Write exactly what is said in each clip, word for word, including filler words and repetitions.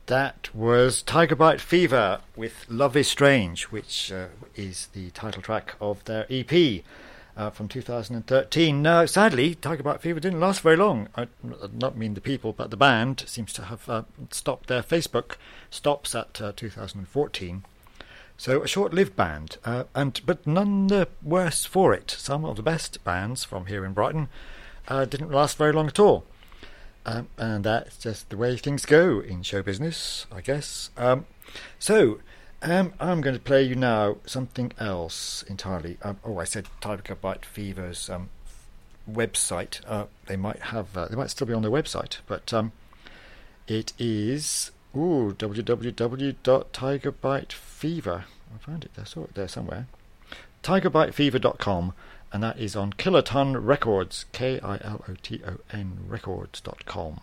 That was Tiger Bite Fever with Love is Strange, which uh, is the title track of their E P uh, from two thousand thirteen. Now, sadly, Tiger Bite Fever didn't last very long. I not mean the people, but the band seems to have uh, stopped. Their Facebook stops at uh, two thousand fourteen. So a short-lived band, uh, and but none the worse for it. Some of the best bands from here in Brighton uh, didn't last very long at all. Um, and that's just the way things go in show business, I guess. Um, so, um, I'm going to play you now something else entirely. Um, oh, I said Tiger Bite Fever's um, website. Uh, they might have, uh, they might still be on their website, but um, it is ooh w w w dot tiger bite fever. I found it. I saw it there somewhere. tiger bite fever dot com. And that is on Kiloton Records, K I L O T O N records dot com.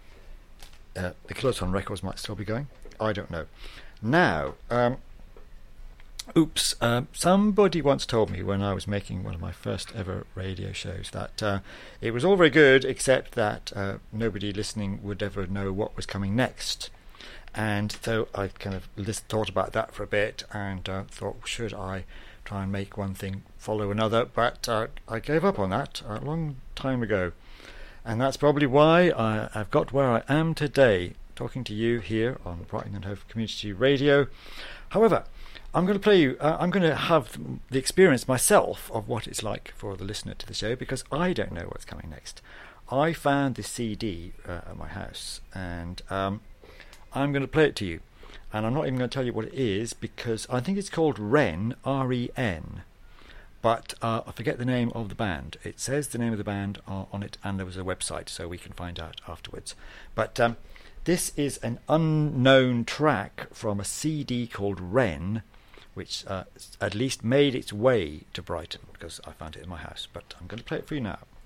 Uh, the Kiloton Records might still be going. I don't know. Now, um, oops, uh, somebody once told me when I was making one of my first ever radio shows that uh, it was all very good, except that uh, nobody listening would ever know what was coming next. And so I kind of list, thought about that for a bit and uh, thought, should I try and make one thing follow another, but uh, I gave up on that a long time ago, and that's probably why I, I've got where I am today, talking to you here on Brighton and Hove Community Radio. However, I'm going to play you, uh, I'm going to have the experience myself of what it's like for the listener to the show, because I don't know what's coming next. I found this C D uh, at my house, and um, I'm going to play it to you. And I'm not even going to tell you what it is, because I think it's called Ren, R E N. But uh, I forget the name of the band. It says the name of the band uh, on it, and there was a website, so we can find out afterwards. But um, this is an unknown track from a C D called Ren, which uh, at least made its way to Brighton, because I found it in my house. But I'm going to play it for you now.